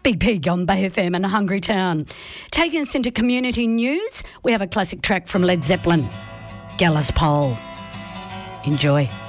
Big Pig on Bay FM and Hungry Town. Taking us into community news, we have a classic track from Led Zeppelin, Gallows Pole. Enjoy.